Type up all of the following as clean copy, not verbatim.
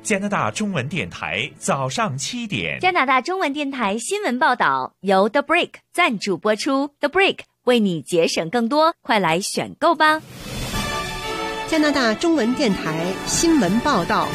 加拿大中文电台早上7点。 加拿大中文电台新闻报道由 The Break 赞助播出。The Break 为你节省更多，快来选购吧。 加拿大中文电台新闻报道。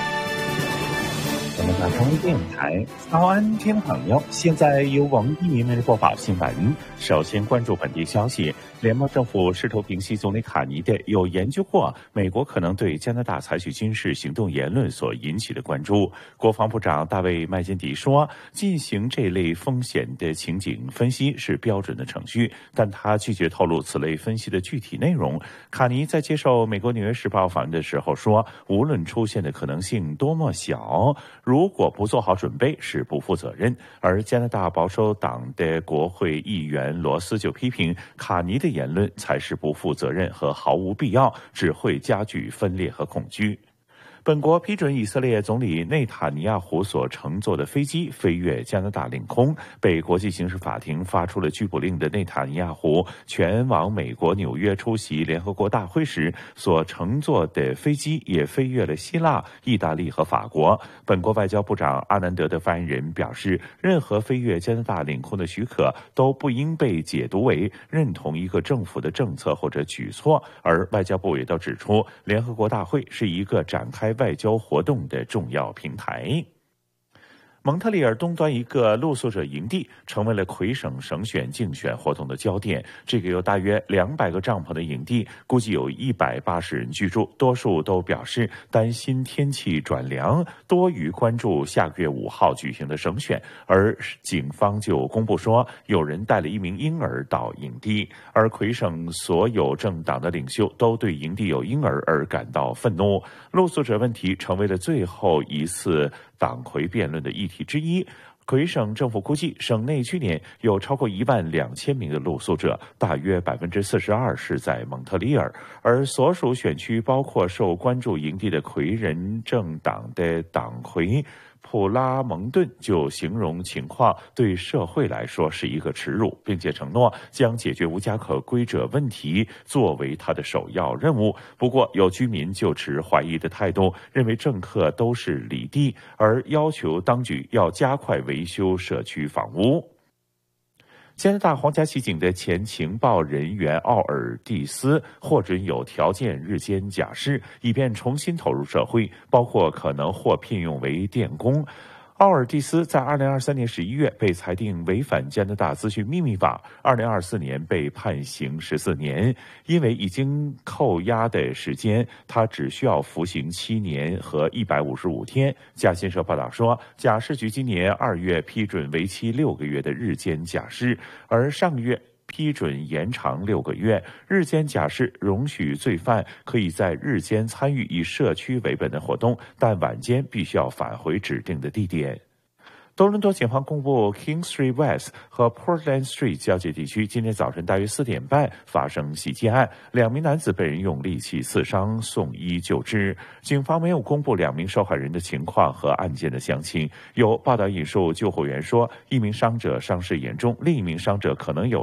加拿大中文电台早安，听众朋友，现在由王一鸣为您播报新闻。首先关注本地消息。联邦政府试图平息总理卡尼的有研究过美国可能对加拿大采取军事行动言论所引起的关注。国防部长大卫麦金迪说，进行这类风险的情景分析是标准的程序，但他拒绝透露此类分析的具体内容。卡尼在接受美国纽约时报访问的时候说，无论出现的可能性多么小，如果不做好准备是不负责任。而加拿大保守党的国会议员罗斯就批评卡尼的言论才是不负责任和毫无必要，只会加剧分裂和恐惧。本国批准以色列总理内塔尼亚胡所乘坐的飞机飞越加拿大领空，被国际刑事法庭发出了拘捕令的内塔尼亚胡前往美国纽约出席联合国大会时所乘坐的飞机也飞越了希腊、意大利和法国。本国外交部长阿南德的发言人表示，任何飞越加拿大领空的许可都不应被解读为认同一个政府的政策或者举措，而外交部也都指出，联合国大会是一个展开外交活动的重要平台。蒙特利尔东端一个露宿者营地成为了魁省省选竞选活动的焦点。这个有大约200个帐篷的营地，估计有180人居住，多数都表示担心天气转凉，多于关注下个月5号举行的省选。而警方就公布说，有人带了1名婴儿到营地。而魁省所有政党的领袖都对营地有婴儿而感到愤怒。露宿者问题成为了最后一次党魁辩论的议题之一。魁省政府估计，省内去年有超过12000名的露宿者，大约42%是在蒙特利尔。而所属选区包括受关注营地的魁人政党的党魁普拉蒙顿就形容情况对社会来说是一个耻辱，并且承诺将解决无家可归者问题作为他的首要任务。不过有居民就持怀疑的态度，认为政客都是离地，而要求当局要加快维修社区房屋。加拿大皇家骑警的前情报人员奥尔蒂斯获准有条件日间假释，以便重新投入社会，包括可能或聘用为电工。奥尔蒂斯在2023年11月被裁定违反加拿大资讯秘密法，2024年被判刑14年。因为已经扣押的时间，他只需要服刑7年和155天。加新社报道说，假释局今年2月批准为期6个月的日间假释，而上个月批准延长6个月。日间假释容许罪犯可以在日间参与以社区为本的活动，但晚间必须要返回指定的地点。多伦多警方公布 King Street West 和 Portland Street 交界地区今天早晨大约4点半发生袭击案，2名男子被人用利器刺伤，送医救治。警方没有公布2名受害人的情况和案件的详情。有报道引述救护员说，1名伤者伤势严重，另1名伤者可能有